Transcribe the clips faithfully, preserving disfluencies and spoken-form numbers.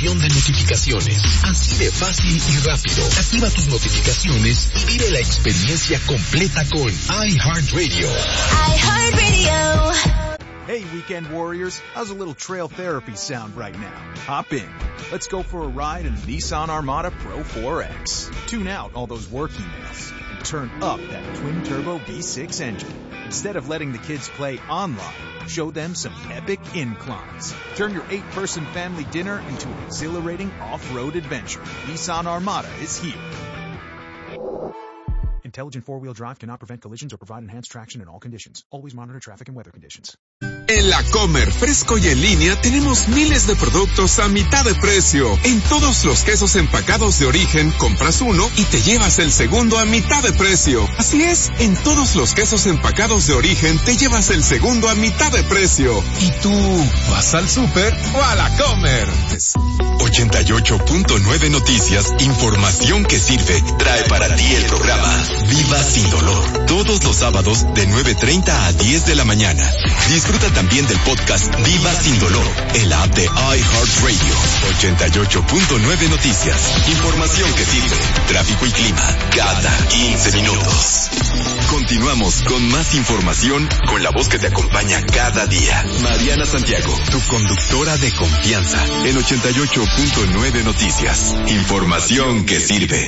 función de notificaciones. Así de fácil y rápido. Activa tus notificaciones y vive la experiencia completa con iHeartRadio. iHeartRadio. Hey, Weekend Warriors, how's a little trail therapy sound right now? Hop in. Let's go for a ride in the Nissan Armada Pro four X. Tune out all those work emails and turn up that twin-turbo V six engine. Instead of letting the kids play online, show them some epic inclines. Turn your eight-person family dinner into an exhilarating off-road adventure. Nissan Armada is here. Intelligent four-wheel drive cannot prevent collisions or provide enhanced traction in all conditions. Always monitor traffic and weather conditions. En La Comer, fresco y en línea, tenemos miles de productos a mitad de precio. En todos los quesos empacados de origen, compras uno y te llevas el segundo a mitad de precio. Así es, en todos los quesos empacados de origen, te llevas el segundo a mitad de precio. ¿Y tú, vas al súper o a La Comer? ochenta y ocho punto nueve Noticias, información que sirve, trae para ti el programa Viva Sin Dolor. Todos los sábados de nueve treinta a diez de la mañana. Disfruta también del podcast Viva Sin Dolor, en la app de iHeartRadio. ochenta y ocho punto nueve Noticias, información que sirve, tráfico y clima, cada quince minutos. Continuamos con más información con la voz que te acompaña cada día. Mariana Santiago, tu conductora de confianza, en ochenta y ocho punto nueve Noticias, información que sirve.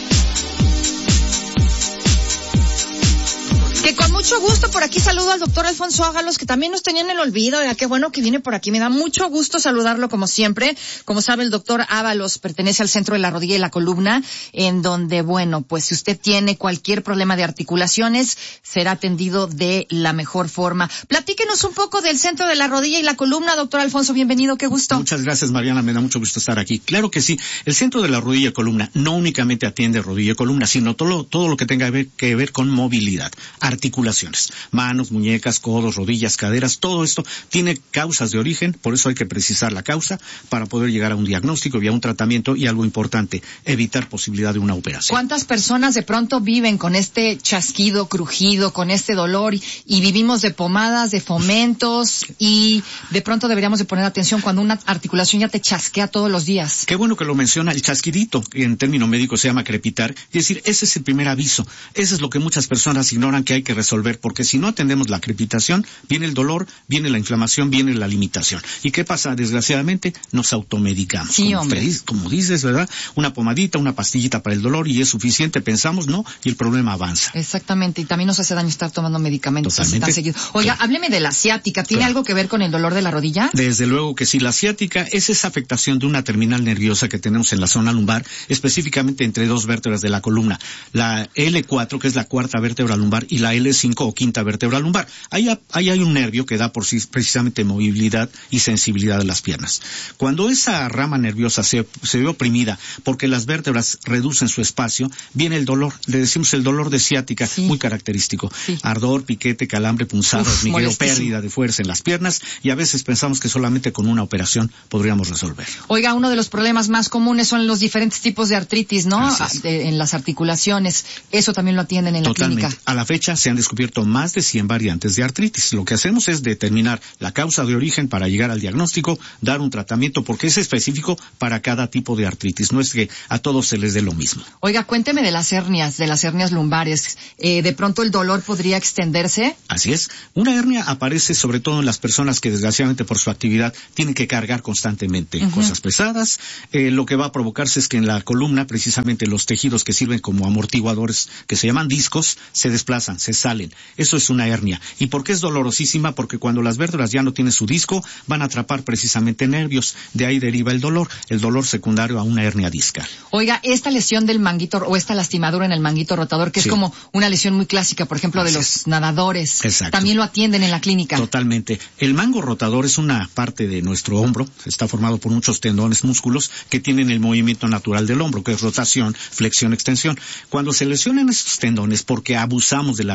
Que con mucho gusto por aquí saludo al doctor Alfonso Ágalos, que también nos tenía en el olvido. Ya qué bueno que viene por aquí. Me da mucho gusto saludarlo como siempre. Como sabe, el doctor Ábalos pertenece al Centro de la Rodilla y la Columna, en donde, bueno, pues si usted tiene cualquier problema de articulaciones, será atendido de la mejor forma. Platíquenos un poco del Centro de la Rodilla y la Columna, doctor Alfonso. Bienvenido, qué gusto. Muchas gracias, Mariana. Me da mucho gusto estar aquí. Claro que sí. El Centro de la Rodilla y Columna no únicamente atiende rodilla y columna, sino todo, todo lo que tenga que ver, que ver con movilidad, articulaciones, manos, muñecas, codos, rodillas, caderas, todo esto tiene causas de origen, por eso hay que precisar la causa para poder llegar a un diagnóstico y a un tratamiento y algo importante, evitar posibilidad de una operación. ¿Cuántas personas de pronto viven con este chasquido, crujido, con este dolor y, y vivimos de pomadas, de fomentos y de pronto deberíamos de poner atención cuando una articulación ya te chasquea todos los días? Qué bueno que lo menciona, el chasquidito, que en término médico se llama crepitar, es decir, ese es el primer aviso, ese es lo que muchas personas ignoran que hay que resolver, porque si no atendemos la crepitación, viene el dolor, viene la inflamación, viene la limitación. ¿Y qué pasa? Desgraciadamente, nos automedicamos. Sí, como, hombre. usted, como dices, ¿verdad? Una pomadita, una pastillita para el dolor y es suficiente, pensamos, ¿no? Y el problema avanza. Exactamente, y también nos hace daño estar tomando medicamentos así tan seguido. Oiga, Claro. hábleme de la ciática, ¿tiene Claro. algo que ver con el dolor de la rodilla? Desde luego que sí, la ciática es esa afectación de una terminal nerviosa que tenemos en la zona lumbar, específicamente entre dos vértebras de la columna, la L cuatro, que es la cuarta vértebra lumbar, y la L cinco o quinta vértebra lumbar. Ahí, ahí hay un nervio que da por sí precisamente movilidad y sensibilidad de las piernas. Cuando esa rama nerviosa se, se ve oprimida porque las vértebras reducen su espacio, viene el dolor, le decimos el dolor de ciática, Sí. muy característico. Sí. Ardor, piquete, calambre, punzado, Uf, hormigueo, molestísimo. pérdida de fuerza en las piernas, y a veces pensamos que solamente con una operación podríamos resolver. Oiga, uno de los problemas más comunes son los diferentes tipos de artritis, ¿no? Así es. De- en las articulaciones. Eso también lo atienden en Totalmente. la clínica. A la fecha se han descubierto más de cien variantes de artritis. Lo que hacemos es determinar la causa de origen para llegar al diagnóstico, dar un tratamiento, porque es específico para cada tipo de artritis. No es que a todos se les dé lo mismo. Oiga, cuénteme de las hernias, de las hernias lumbares. Eh, ¿De pronto el dolor podría extenderse? Así es. Una hernia aparece sobre todo en las personas que desgraciadamente por su actividad tienen que cargar constantemente Ujú. cosas pesadas. Eh, lo que va a provocarse es que en la columna precisamente los tejidos que sirven como amortiguadores, que se llaman discos, se desplazan, se salen. Eso es una hernia. ¿Y por qué es dolorosísima? Porque cuando las vértebras ya no tienen su disco, van a atrapar precisamente nervios. De ahí deriva el dolor, el dolor secundario a una hernia discal. Oiga, esta lesión del manguito o esta lastimadura en el manguito rotador, que Sí. es como una lesión muy clásica, por ejemplo, de Así los es. nadadores. Exacto. También lo atienden en la clínica. Totalmente. El mango rotador es una parte de nuestro hombro, está formado por muchos tendones, músculos que tienen el movimiento natural del hombro, que es rotación, flexión, extensión. Cuando se lesionan esos tendones porque abusamos de la articulación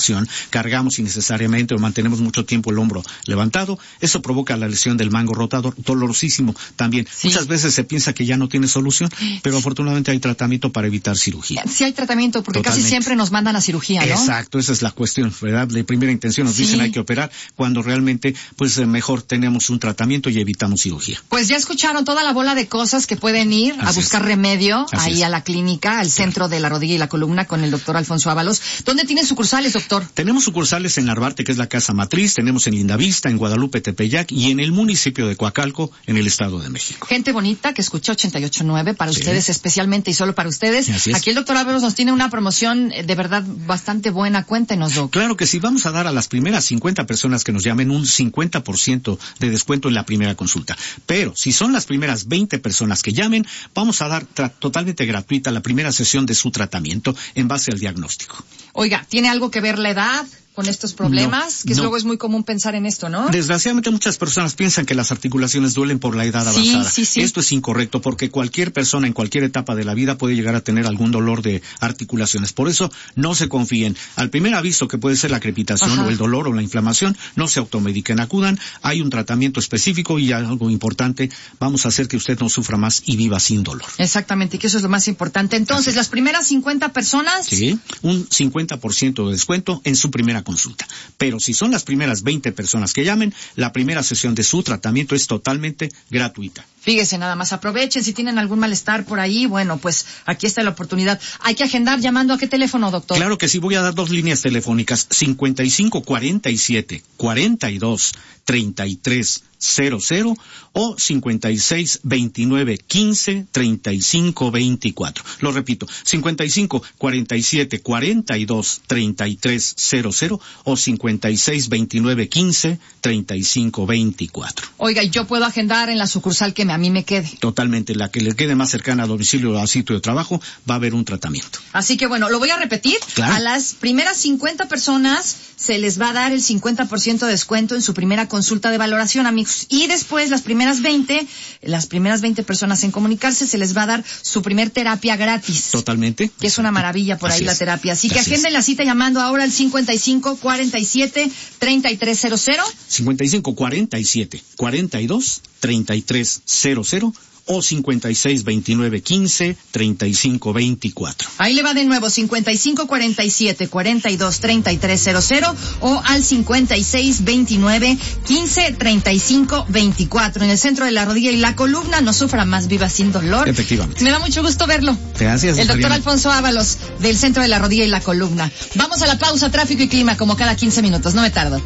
flexión, cargamos innecesariamente o mantenemos mucho tiempo el hombro levantado, eso provoca la lesión del mango rotador, dolorosísimo también. Sí. Muchas veces se piensa que ya no tiene solución, pero afortunadamente hay tratamiento para evitar cirugía. Sí hay tratamiento, porque Totalmente. Casi siempre nos mandan a cirugía, ¿no? Exacto, esa es la cuestión, ¿verdad? De primera intención nos sí. dicen hay que operar, cuando realmente pues mejor tenemos un tratamiento y evitamos cirugía. Pues ya escucharon toda la bola de cosas que pueden ir Así a buscar es. remedio Así ahí es. a la clínica, al centro claro. de la rodilla y la columna con el doctor Alfonso Ábalos. ¿Dónde tienen sucursales, doctor? Tenemos sucursales en Narvarte, que es la casa matriz, tenemos en Lindavista, en Guadalupe, Tepeyac y en el municipio de Coacalco, en el Estado de México. Gente bonita que escucha ochenta y ocho punto nueve para sí. ustedes especialmente y solo para ustedes. Aquí el doctor Ábalos nos tiene una promoción de verdad bastante buena. Cuéntenos, doctor. Claro que sí, vamos a dar a las primeras cincuenta personas que nos llamen un cincuenta por ciento de descuento en la primera consulta. Pero si son las primeras veinte personas que llamen, vamos a dar totalmente gratuita la primera sesión de su tratamiento en base al diagnóstico. Oiga, ¿tiene algo que ver la edad con estos problemas? No, que no. luego es muy común pensar en esto, ¿no? Desgraciadamente muchas personas piensan que las articulaciones duelen por la edad sí, avanzada. Sí, sí. Esto es incorrecto porque cualquier persona en cualquier etapa de la vida puede llegar a tener algún dolor de articulaciones. Por eso no se confíen. Al primer aviso que puede ser la crepitación Ajá. o el dolor o la inflamación, no se automediquen, acudan. Hay un tratamiento específico y algo importante, vamos a hacer que usted no sufra más y viva sin dolor. Exactamente, y que eso es lo más importante. Entonces, las primeras cincuenta personas... Sí, un cincuenta por ciento de descuento en su primera consulta. Pero si son las primeras veinte personas que llamen, la primera sesión de su tratamiento es totalmente gratuita. Fíjese, nada más aprovechen, si tienen algún malestar por ahí, bueno, pues aquí está la oportunidad. Hay que agendar llamando a qué teléfono, doctor. Claro que sí, voy a dar dos líneas telefónicas, cincuenta y cinco cuarenta y siete cuarenta y dos treinta y tres cero cero o cincuenta y seis veintinueve quince treinta y cinco veinticuatro. Lo repito, cincuenta y cinco cuarenta y siete cuarenta y dos treinta y tres cero cero o cincuenta y seis veintinueve quince treinta y cinco veinticuatro. Oiga, ¿y yo puedo agendar en la sucursal que a mí me quede? Totalmente, la que le quede más cercana a domicilio o a sitio de trabajo va a haber un tratamiento. Así que bueno, lo voy a repetir. Claro. A las primeras cincuenta personas se les va a dar el cincuenta por ciento de descuento en su primera consulta de valoración, amigos. Y después, las primeras veinte, las primeras veinte personas en comunicarse, se les va a dar su primer terapia gratis. Totalmente. Que es una maravilla por Así ahí es. la terapia. Así que Así agenden es. la cita llamando ahora al cincuenta y cinco cuarenta y siete treinta y tres cero cero. cincuenta y cinco cuarenta y siete cuarenta y dos treinta y tres cero cero o cincuenta y seis veintinueve quince treinta y cinco veinticuatro. Ahí le va de nuevo, cincuenta y cinco cuarenta y siete cuarenta y dos treinta y tres cero cero o al cincuenta y seis veintinueve quince treinta y cinco veinticuatro. En el centro de la rodilla y la columna, no sufra más, viva sin dolor. Efectivamente. Me da mucho gusto verlo. Gracias. El doctor Mariana. Alfonso Ábalos, del centro de la rodilla y la columna. Vamos a la pausa, tráfico y clima, como cada quince minutos, no me tardo.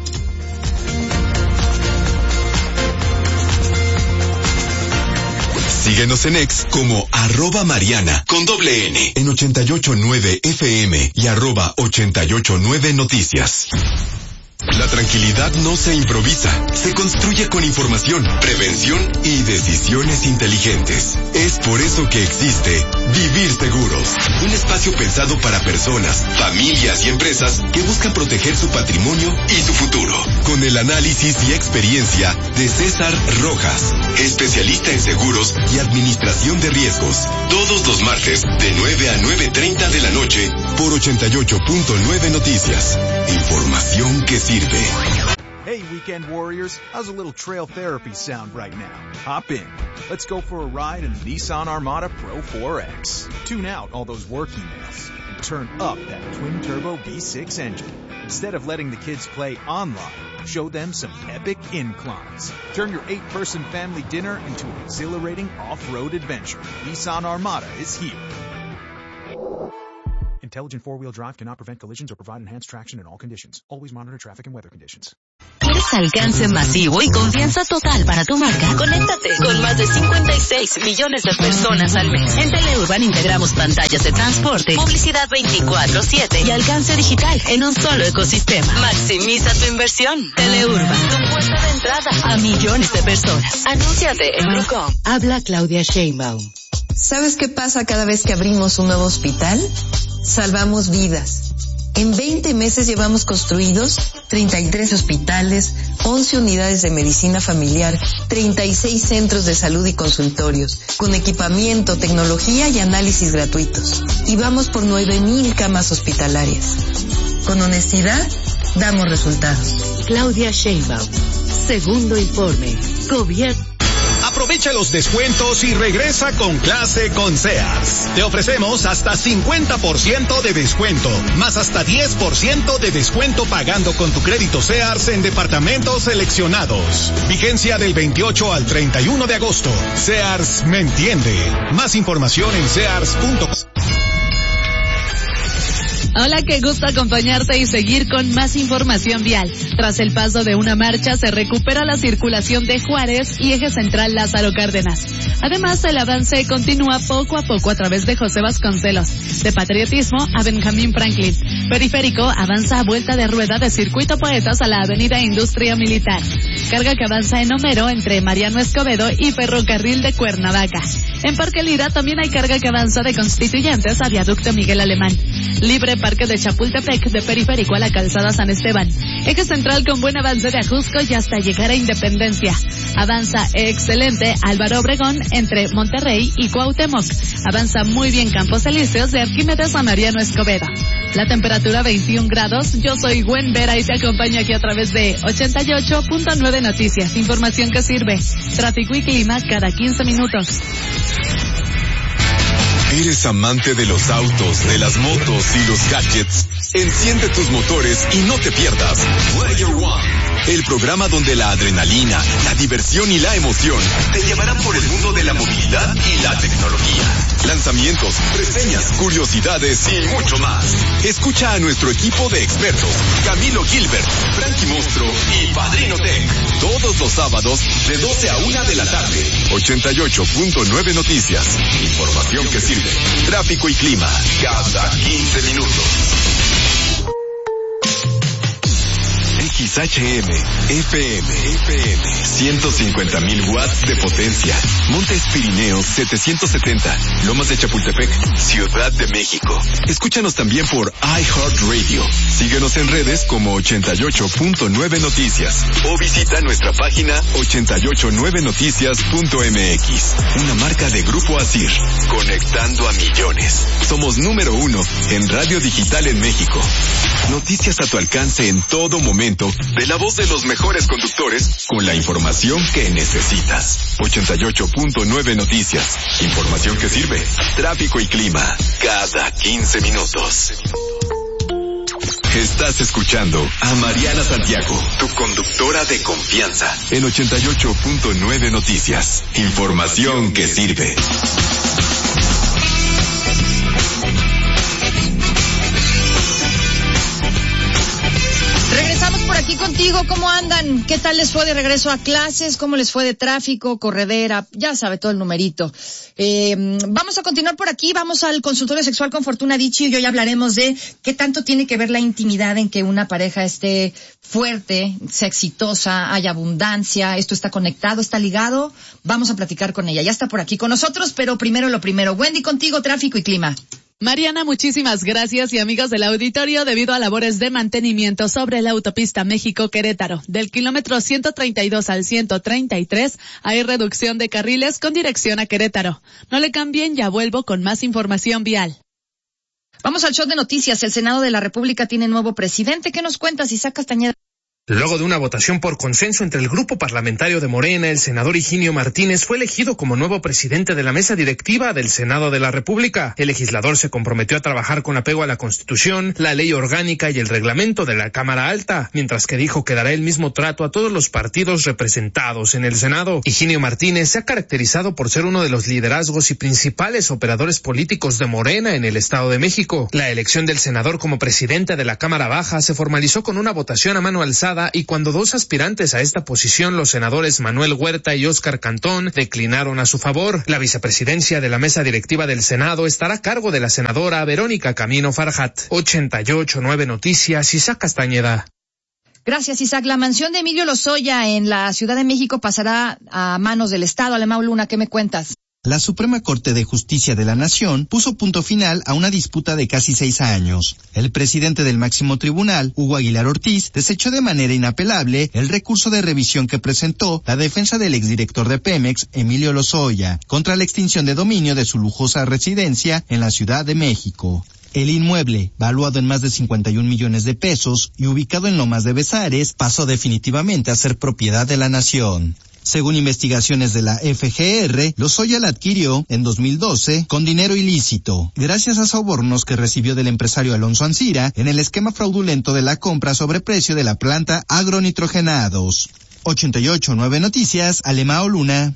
Síguenos en X como arroba Mariana con doble N en ochenta y ocho punto nueve F M y arroba ochenta y ocho punto nueve Noticias. La tranquilidad no se improvisa, se construye con información, prevención y decisiones inteligentes. Es por eso que existe Vivir Seguros, un espacio pensado para personas, familias y empresas que buscan proteger su patrimonio y su futuro. Con el análisis y experiencia de César Rojas, especialista en seguros y administración de riesgos. Todos los martes de nueve a nueve treinta de la noche por ochenta y ocho punto nueve Noticias. Información que sirve. Hey, weekend warriors, how's a little trail therapy sound right now? Hop in. Let's go for a ride in the Nissan Armada Pro four X. Tune out all those work emails and turn up that twin-turbo V six engine. Instead of letting the kids play online, show them some epic inclines. Turn your eight-person family dinner into an exhilarating off-road adventure. Nissan Armada is here. Intelligent four-wheel drive cannot prevent collisions or provide enhanced traction in all conditions. Always monitor traffic and weather conditions. ¿Quieres alcance masivo y confianza total para tu marca? Conéctate con más de cincuenta y seis millones de personas al mes. En Teleurban integramos pantallas de transporte, publicidad veinticuatro siete y alcance digital en un solo ecosistema. Maximiza tu inversión. Teleurban, tu puerta de entrada a millones de personas. Anúnciate en Grucom. Habla Claudia Sheinbaum. ¿Sabes qué pasa cada vez que abrimos un nuevo hospital? Salvamos vidas. En veinte meses llevamos construidos treinta y tres hospitales, once unidades de medicina familiar, treinta y seis centros de salud y consultorios, con equipamiento, tecnología y análisis gratuitos. Y vamos por nueve mil camas hospitalarias. Con honestidad, damos resultados. Claudia Sheinbaum. Segundo informe. Gobierno. Aprovecha los descuentos y regresa con clase con Sears. Te ofrecemos hasta cincuenta por ciento de descuento, más hasta diez por ciento de descuento pagando con tu crédito Sears en departamentos seleccionados. Vigencia del veintiocho al treinta y uno de agosto. Sears me entiende. Más información en sears punto com. Hola, qué gusto acompañarte y seguir con más información vial. Tras el paso de una marcha, se recupera la circulación de Juárez y eje central Lázaro Cárdenas. Además, el avance continúa poco a poco a través de José Vasconcelos, de Patriotismo a Benjamín Franklin. Periférico avanza a vuelta de rueda de Circuito Poetas a la avenida Industria Militar. Carga que avanza en Homero entre Mariano Escobedo y Ferrocarril de Cuernavaca. En Parque Lira también hay carga que avanza de Constituyentes a Viaducto Miguel Alemán. Libre Parque de Chapultepec, de Periférico a la Calzada San Esteban. Eje central con buen avance de Ajusco y hasta llegar a Independencia. Avanza excelente Álvaro Obregón entre Monterrey y Cuauhtémoc. Avanza muy bien Campos Elíseos de Arquímedes a Mariano Escobedo. La temperatura veintiún grados. Yo soy Gwen Vera y te acompaño aquí a través de ochenta y ocho punto nueve Noticias. Información que sirve. Tráfico y clima cada quince minutos. ¿Eres amante de los autos, de las motos y los gadgets? Enciende tus motores y no te pierdas Player One, el programa donde la adrenalina, la diversión y la emoción te llevarán por el mundo de la movilidad y la tecnología. Lanzamientos, reseñas, curiosidades y mucho más. Escucha a nuestro equipo de expertos, Camilo Gilbert, Frankie Monstro y Padrino Tech, todos los sábados de doce a una de la tarde. ochenta y ocho punto nueve Noticias. Información que sirve. Tráfico y clima cada quince minutos. X H M, F M, F M, ciento cincuenta mil watts de potencia. Montes Pirineos setecientos setenta, Lomas de Chapultepec, Ciudad de México. Escúchanos también por iHeartRadio. Síguenos en redes como ochenta y ocho punto nueve Noticias o visita nuestra página ochenta y ocho nueve noticias punto m x. Una marca de Grupo Asir, conectando a millones. Somos número uno en radio digital en México. Noticias a tu alcance en todo momento, de la voz de los mejores conductores, con la información que necesitas. ochenta y ocho punto nueve Noticias. Información que sirve. Tráfico y clima cada quince minutos. Estás escuchando a Mariana Santiago, tu conductora de confianza, en ochenta y ocho punto nueve Noticias. Información que sirve. Regresamos por aquí contigo. ¿Cómo andan? ¿Qué tal les fue de regreso a clases? ¿Cómo les fue de tráfico, corredera? Ya sabe todo el numerito. Eh, vamos a continuar por aquí. Vamos al consultorio sexual con Fortuna Dicci y hoy hablaremos de qué tanto tiene que ver la intimidad en que una pareja esté fuerte, sea exitosa, haya abundancia. Esto está conectado, está ligado. Vamos a platicar con ella. Ya está por aquí con nosotros, pero primero lo primero. Wendy, contigo, tráfico y clima. Mariana, muchísimas gracias y amigos del auditorio, debido a labores de mantenimiento sobre la autopista México-Querétaro, del kilómetro ciento treinta y dos al ciento treinta y tres, hay reducción de carriles con dirección a Querétaro. No le cambien, ya vuelvo con más información vial. Vamos al show de noticias. El Senado de la República tiene nuevo presidente. ¿Qué nos cuentas, Isaac Castañeda? Luego de una votación por consenso entre el grupo parlamentario de Morena, el senador Higinio Martínez fue elegido como nuevo presidente de la mesa directiva del Senado de la República. El legislador se comprometió a trabajar con apego a la Constitución, la ley orgánica y el reglamento de la Cámara Alta, mientras que dijo que dará el mismo trato a todos los partidos representados en el Senado. Higinio Martínez se ha caracterizado por ser uno de los liderazgos y principales operadores políticos de Morena en el Estado de México. La elección del senador como presidente de la Cámara Baja se formalizó con una votación a mano alzada, y cuando dos aspirantes a esta posición, los senadores Manuel Huerta y Óscar Cantón, declinaron a su favor. La vicepresidencia de la mesa directiva del Senado estará a cargo de la senadora Verónica Camino Farjat. ochenta y ocho punto nueve Noticias, Isaac Castañeda. Gracias, Isaac. La mansión de Emilio Lozoya en la Ciudad de México pasará a manos del Estado. Alemão Luna, ¿qué me cuentas? La Suprema Corte de Justicia de la Nación puso punto final a una disputa de casi seis años. El presidente del máximo tribunal, Hugo Aguilar Ortiz, desechó de manera inapelable el recurso de revisión que presentó la defensa del exdirector de Pemex, Emilio Lozoya, contra la extinción de dominio de su lujosa residencia en la Ciudad de México. El inmueble, valuado en más de cincuenta y un millones de pesos y ubicado en Lomas de Bezares, pasó definitivamente a ser propiedad de la nación. Según investigaciones de la F G R, Lozoya la adquirió en dos mil doce con dinero ilícito, gracias a sobornos que recibió del empresario Alonso Ancira en el esquema fraudulento de la compra sobre precio de la planta agronitrogenados. ochenta y ocho punto nueve Noticias, Alemao Luna.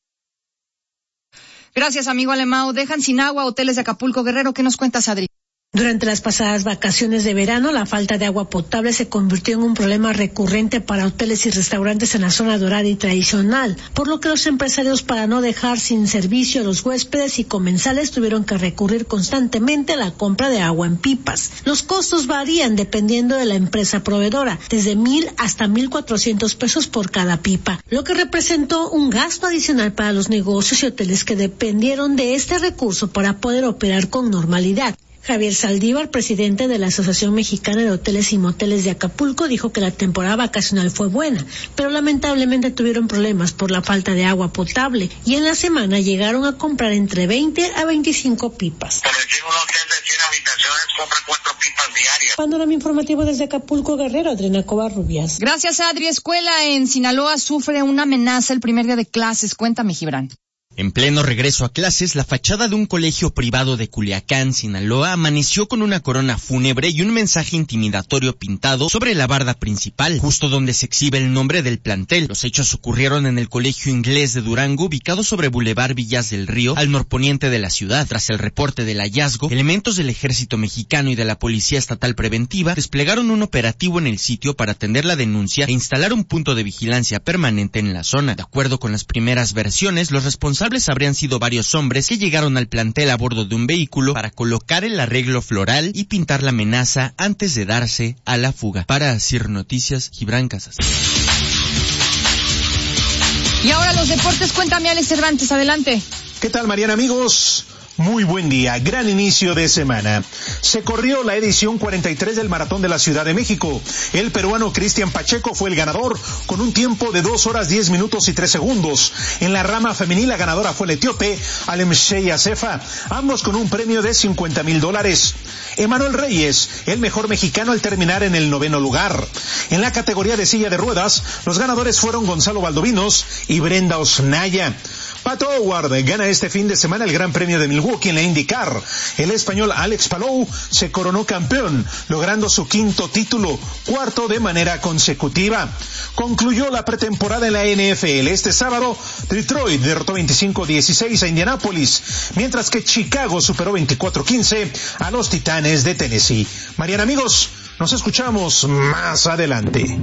Gracias, amigo Alemao. Dejan sin agua hoteles de Acapulco. Guerrero, ¿qué nos cuentas, Adri? Durante las pasadas vacaciones de verano, la falta de agua potable se convirtió en un problema recurrente para hoteles y restaurantes en la zona dorada y tradicional, por lo que los empresarios, para no dejar sin servicio a los huéspedes y comensales, tuvieron que recurrir constantemente a la compra de agua en pipas. Los costos varían dependiendo de la empresa proveedora, desde mil hasta mil cuatrocientos pesos por cada pipa, lo que representó un gasto adicional para los negocios y hoteles que dependieron de este recurso para poder operar con normalidad. Javier Saldívar, presidente de la Asociación Mexicana de Hoteles y Moteles de Acapulco, dijo que la temporada vacacional fue buena, pero lamentablemente tuvieron problemas por la falta de agua potable y en la semana llegaron a comprar entre veinte a veinticinco pipas. Por decir, un hotel de cien habitaciones compra cuatro pipas diarias. Panorama informativo desde Acapulco, Guerrero, Adriana Covarrubias. Gracias, Adri. Escuela en Sinaloa sufre una amenaza el primer día de clases. Cuéntame, Gibran. En pleno regreso a clases, la fachada de un colegio privado de Culiacán, Sinaloa, amaneció con una corona fúnebre y un mensaje intimidatorio pintado sobre la barda principal, justo donde se exhibe el nombre del plantel. Los hechos ocurrieron en el Colegio Inglés de Durango, ubicado sobre Boulevard Villas del Río, al norponiente de la ciudad. Tras el reporte del hallazgo, elementos del Ejército Mexicano y de la Policía Estatal Preventiva desplegaron un operativo en el sitio para atender la denuncia e instalar un punto de vigilancia permanente en la zona. De acuerdo con las primeras versiones, los responsables habrían sido varios hombres que llegaron al plantel a bordo de un vehículo para colocar el arreglo floral y pintar la amenaza antes de darse a la fuga. Para Asir Noticias, Gibran Casas. Y ahora los deportes, cuéntame, Alex Cervantes, adelante. ¿Qué tal, Mariana, amigos? Muy buen día, gran inicio de semana. Se corrió la edición cuarenta y tres del Maratón de la Ciudad de México. El peruano Cristian Pacheco fue el ganador con un tiempo de dos horas diez minutos y tres segundos. En la rama femenil la ganadora fue el etíope Alemshey Asefa, ambos con un premio de cincuenta mil dólares. Emanuel Reyes, el mejor mexicano al terminar en el noveno lugar. En la categoría de silla de ruedas, los ganadores fueron Gonzalo Valdovinos y Brenda Osnaya. Pato Howard gana este fin de semana el Gran Premio de Milwaukee en la IndyCar. El español Alex Palou se coronó campeón, logrando su quinto título, cuarto de manera consecutiva. Concluyó la pretemporada en la N F L. Este sábado, Detroit derrotó veinticinco dieciséis a Indianápolis, mientras que Chicago superó veinticuatro quince a los Titanes de Tennessee. Mariana, amigos, nos escuchamos más adelante.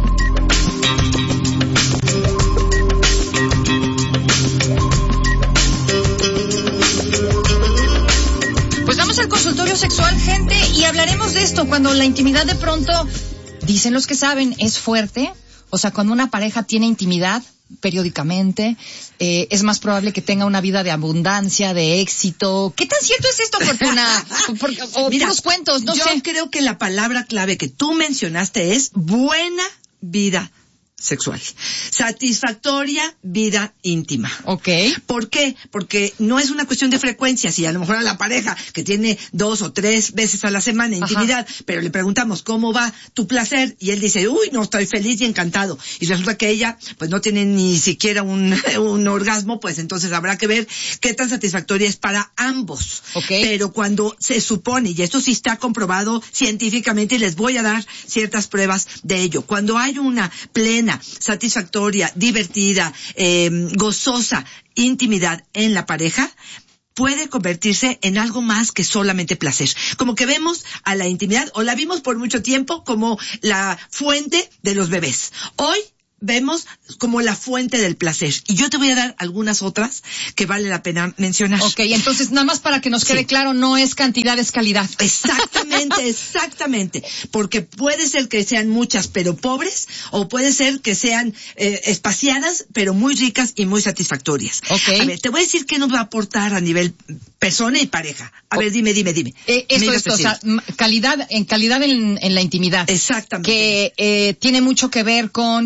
Al consultorio sexual, gente, y hablaremos de esto cuando la intimidad de pronto, dicen los que saben, es fuerte. O sea, cuando una pareja tiene intimidad periódicamente, eh, es más probable que tenga una vida de abundancia, de éxito. ¿Qué tan cierto es esto, Fortuna? Por, o Mira, puros cuentos, no yo sé. Yo creo que la palabra clave que tú mencionaste es buena vida sexual. Satisfactoria vida íntima. Ok. ¿Por qué? Porque no es una cuestión de frecuencia. Si a lo mejor a la pareja que tiene dos o tres veces a la semana intimidad, ajá, pero le preguntamos cómo va tu placer y él dice, uy, no, estoy feliz y encantado. Y resulta que ella, pues no tiene ni siquiera un, un orgasmo, pues entonces habrá que ver qué tan satisfactoria es para ambos. Ok. Pero cuando se supone, y esto sí está comprobado científicamente, y les voy a dar ciertas pruebas de ello, cuando hay una plena, satisfactoria, divertida, eh, gozosa intimidad en la pareja, puede convertirse en algo más que solamente placer. Como que vemos a la intimidad, o la vimos por mucho tiempo como la fuente de los bebés. Hoy vemos como la fuente del placer. Y yo te voy a dar algunas otras que vale la pena mencionar. Ok, entonces nada más para que nos quede sí. claro, no es cantidad, es calidad. Exactamente, exactamente. Porque puede ser que sean muchas pero pobres, o puede ser que sean eh, espaciadas pero muy ricas y muy satisfactorias. Ok. A ver, te voy a decir qué nos va a aportar a nivel persona y pareja. A ver, dime, dime, dime. Eh, eso es, o sea, calidad, en calidad en, en la intimidad. Exactamente. Que eh, tiene mucho que ver con que una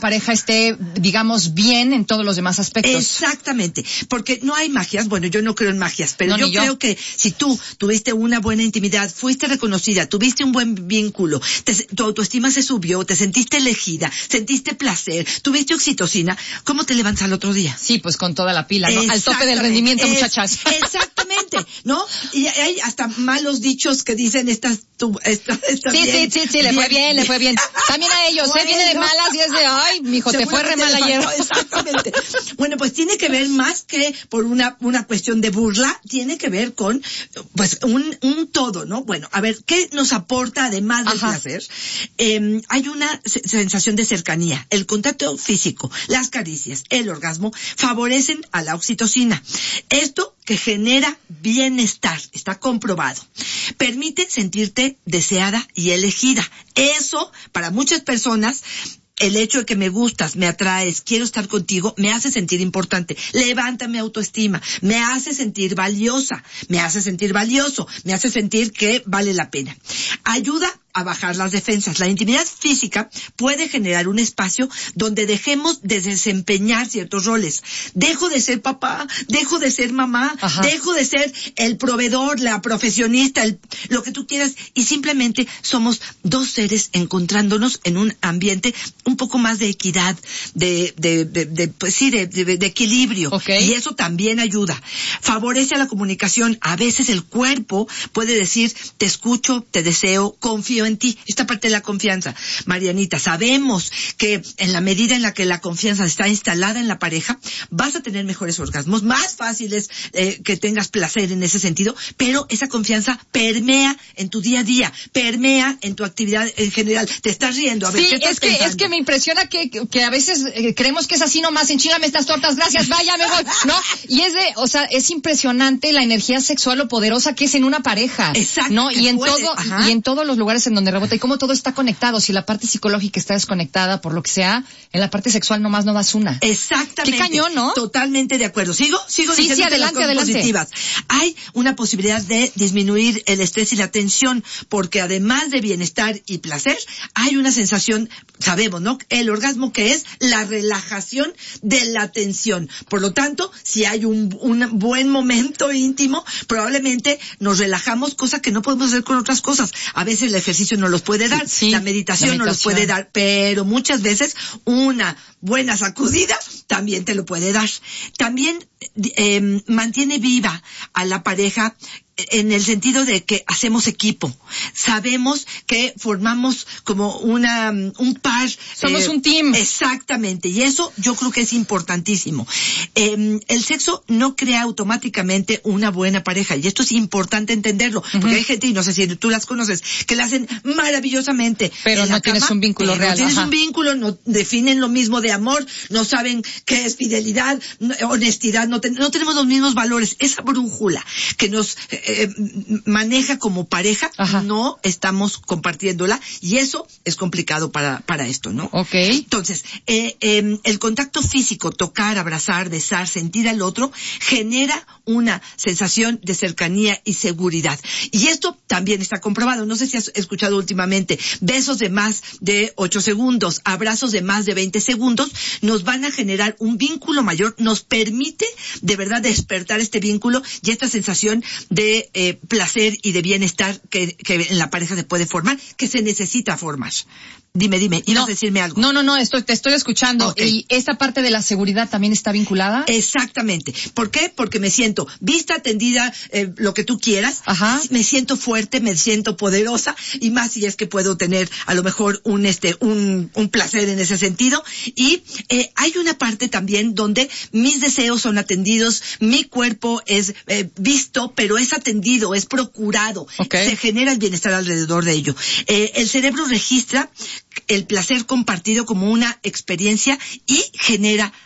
pareja esté, digamos, bien en todos los demás aspectos. Exactamente, porque no hay magias, bueno, yo no creo en magias, pero no, yo, yo creo que si tú tuviste una buena intimidad, fuiste reconocida, tuviste un buen vínculo, te, tu autoestima se subió, te sentiste elegida, sentiste placer, tuviste oxitocina, ¿cómo te levantas al otro día? Sí, pues con toda la pila, ¿no? Al tope del rendimiento, es, muchachas. Exactamente, ¿no? Y hay hasta malos dichos que dicen estas... Tu, esta, esta sí, bien, sí, sí, sí, le bien, fue bien, bien. le fue bien. También a ellos, bueno, ¿eh? Viene de malas y es de, ay, mijo, te fue re mal ayer. Exactamente. Bueno, pues tiene que ver más que por una, una cuestión de burla, tiene que ver con, pues, un, un todo, ¿no? Bueno, a ver, ¿qué nos aporta además del Ajá. placer? Eh, hay una sensación de cercanía. El contacto físico, las caricias, el orgasmo, favorecen a la oxitocina. Esto que genera bienestar, está comprobado. Permite sentirte deseada y elegida. Eso, para muchas personas, el hecho de que me gustas, me atraes, quiero estar contigo, me hace sentir importante, levanta mi autoestima, me hace sentir valiosa, me hace sentir valioso, me hace sentir que vale la pena. Ayuda a bajar las defensas. La intimidad física puede generar un espacio donde dejemos de desempeñar ciertos roles. Dejo de ser papá, dejo de ser mamá, Ajá. dejo de ser el proveedor, la profesionista, el, lo que tú quieras, y simplemente somos dos seres encontrándonos en un ambiente un poco más de equidad, de, de, de, de pues sí, de, de, de equilibrio. Okay. Y eso también ayuda. Favorece a la comunicación. A veces el cuerpo puede decir, te escucho, te deseo, confío en ti. Esta parte de la confianza. Marianita, sabemos que en la medida en la que la confianza está instalada en la pareja, vas a tener mejores orgasmos, más fáciles eh, que tengas placer en ese sentido, pero esa confianza permea en tu día a día, permea en tu actividad en general. Te estás riendo. A ver, sí, ¿qué estás es que, pensando? es que me impresiona que, que a veces eh, creemos que es así nomás, enchígame estas tortas, gracias, vaya, me voy, ¿no? Y es de, o sea, es impresionante la energía sexual o poderosa que es en una pareja. Exacto. ¿No? Y en puede, todo, ajá. y en todos los lugares en donde rebota, y cómo todo está conectado. Si la parte psicológica está desconectada por lo que sea, en la parte sexual nomás no das una. Exactamente. Qué cañón, ¿no? Totalmente de acuerdo. ¿Sigo? Sigo sí, diciendo sí, adelante, las cosas adelante. positivas. Hay una posibilidad de disminuir el estrés y la tensión, porque además de bienestar y placer, hay una sensación, sabemos, ¿no? El orgasmo, que es la relajación de la tensión. Por lo tanto, si hay un, un buen momento íntimo, probablemente nos relajamos, cosa que no podemos hacer con otras cosas. A veces el ejercicio no los puede dar, sí, la, meditación la meditación no los puede dar, pero muchas veces una buena sacudida también te lo puede dar. También eh, mantiene viva a la pareja en el sentido de que hacemos equipo. Sabemos que formamos como una un par. Somos eh, un team. Exactamente. Y eso yo creo que es importantísimo. Eh, el sexo no crea automáticamente una buena pareja. Y esto es importante entenderlo. Uh-huh. Porque hay gente, y no sé si tú las conoces, que la hacen maravillosamente. Pero no tienes cama, un vínculo real. No tienes Ajá. un vínculo, no definen lo mismo de amor, no saben qué es fidelidad, no, honestidad, no, te, no tenemos los mismos valores. Esa brújula que nos Eh, maneja como pareja, Ajá. no estamos compartiéndola, y eso es complicado para para esto, ¿no? Okay. Entonces, eh, eh, el contacto físico, tocar, abrazar, besar, sentir al otro, genera una sensación de cercanía y seguridad. Y esto también está comprobado. No sé si has escuchado últimamente, besos de más de ocho segundos, abrazos de más de veinte segundos, nos van a generar un vínculo mayor, nos permite de verdad despertar este vínculo y esta sensación de eh, placer y de bienestar que, que en la pareja se puede formar, que se necesita formar. Dime, dime, ¿ibas no, a decirme algo? No, no, no, estoy, te estoy escuchando. Okay. ¿Y esta parte de la seguridad también está vinculada? Exactamente. ¿Por qué? Porque me siento vista, atendida, eh, lo que tú quieras. Ajá. Me siento fuerte, me siento poderosa, y más si es que puedo tener a lo mejor un este un, un placer en ese sentido. Y eh, hay una parte también donde mis deseos son atendidos, mi cuerpo es eh, visto, pero es atendido, es procurado. Okay. Se genera el bienestar alrededor de ello. Eh, el cerebro registra el placer compartido como una experiencia y genera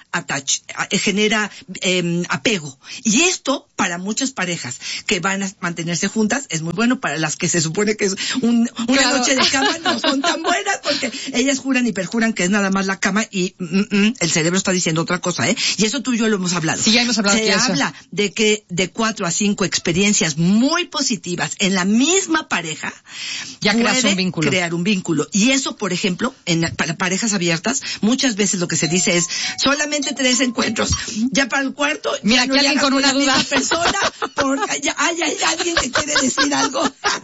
attach, genera eh, apego. Y esto, para muchas parejas que van a mantenerse juntas, es muy bueno. Para las que se supone que es un, una claro. noche de cama, no son tan buenas, porque ellas juran y perjuran que es nada más la cama y mm, mm, el cerebro está diciendo otra cosa, ¿eh? Y eso tú y yo lo hemos hablado. Sí, ya hemos hablado. Se habla eso. de que de cuatro a cinco experiencias muy positivas en la misma pareja ya creas un vínculo. crear un vínculo. Y eso, por ejemplo, en para parejas abiertas, muchas veces lo que se dice es solamente tres encuentros. Ya para el cuarto, mira, ya no que alguien con una duda. Persona, porque ya hay, hay alguien que quiere decir algo.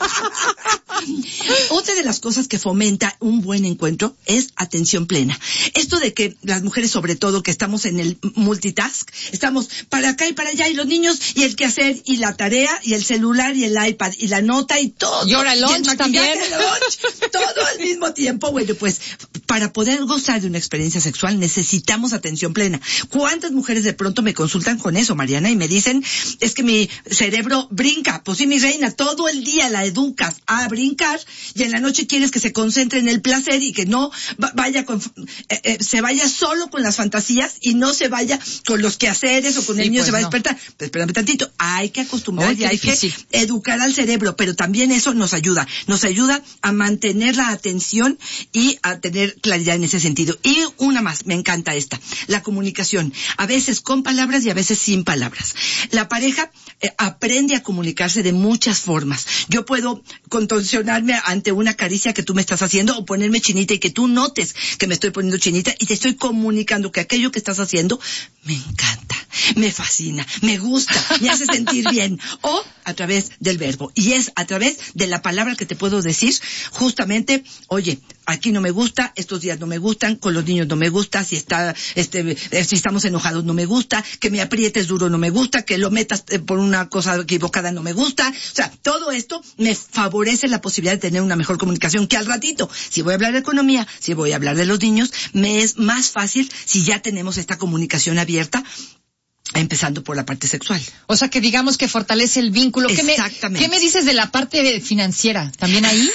Otra de las cosas que fomenta un buen encuentro es atención plena. Esto de que las mujeres, sobre todo, que estamos en el multitask, estamos para acá y para allá, y los niños, y el quehacer, y la tarea, y el celular, y el iPad, y la nota, y todo. Y ahora el lunch el también. El lunch, todo al mismo tiempo. Bueno, pues, para poder gozar de una experiencia sexual necesitamos atención plena. ¿Cuántas mujeres de pronto me consultan con eso, Mariana, y me dicen, es que mi cerebro brinca? Pues sí, mi reina, todo el día la educas a brincar y en la noche quieres que se concentre en el placer y que no vaya con, eh, eh, se vaya solo con las fantasías y no se vaya con los quehaceres o con sí, el niño pues se va no. a despertar. Pero espérame tantito, hay que acostumbrar oh, y hay difícil. que educar al cerebro, pero también eso nos ayuda, nos ayuda a mantener la atención y a tener claridad en ese sentido. Y una más, me encanta esta, la comunicación, a veces con palabras y a veces sin palabras. La pareja eh, aprende a comunicarse de muchas formas. Yo puedo contorsionarme ante una caricia que tú me estás haciendo o ponerme chinita y que tú notes que me estoy poniendo chinita y te estoy comunicando que aquello que estás haciendo me encanta, me fascina, me gusta, me hace sentir bien. O a través del verbo. Y es a través de la palabra que te puedo decir justamente, oye, aquí no me gusta, estos días no me gustan, con los niños no me gusta, si está, este, si estamos enojados no me gusta, que me aprietes duro no me gusta, que lo metas por una cosa equivocada no me gusta. O sea, todo esto me favorece la posibilidad de tener una mejor comunicación, que al ratito, si voy a hablar de economía, si voy a hablar de los niños, me es más fácil si ya tenemos esta comunicación abierta, empezando por la parte sexual. O sea, que digamos que fortalece el vínculo. Exactamente. ¿Qué me, ¿qué me dices de la parte financiera? ¿También ahí?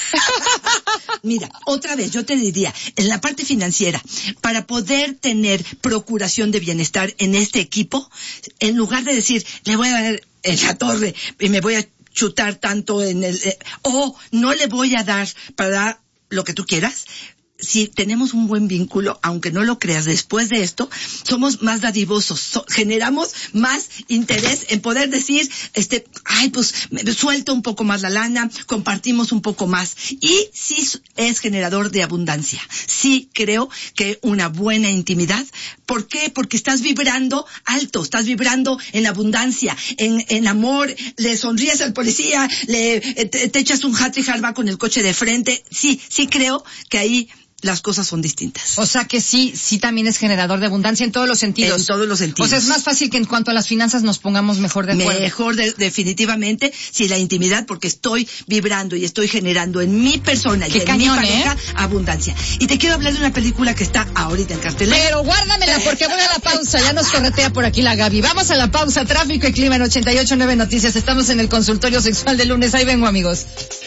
Mira, otra vez, yo te diría, en la parte financiera, para poder tener procuración de bienestar en este equipo, en lugar de decir, le voy a dar en la torre y me voy a chutar tanto en el... Eh, o no le voy a dar para lo que tú quieras, si tenemos un buen vínculo, aunque no lo creas, después de esto, somos más dadivosos, so, generamos más interés en poder decir, este, ay, pues, me suelto un poco más la lana, compartimos un poco más. Y sí es generador de abundancia. Sí creo que una buena intimidad. ¿Por qué? Porque estás vibrando alto, estás vibrando en abundancia, en, en amor, le sonríes al policía, le, te, te echas un hat-trick al bar con el coche de frente. Sí, sí creo que ahí las cosas son distintas. O sea que sí, sí también es generador de abundancia en todos los sentidos. En todos los sentidos. O sea, es más fácil que en cuanto a las finanzas nos pongamos mejor de acuerdo. Mejor, de, definitivamente, si la intimidad, porque estoy vibrando y estoy generando en mi persona y Qué en cañón, mi pareja ¿eh? abundancia. Y te quiero hablar de una película que está ahorita en cartelera. Pero guárdamela porque voy a la pausa. Ya nos corretea por aquí la Gaby. Vamos a la pausa. Tráfico y clima en ochenta y ocho punto nueve Noticias. Estamos en el consultorio sexual de lunes. Ahí vengo, amigos.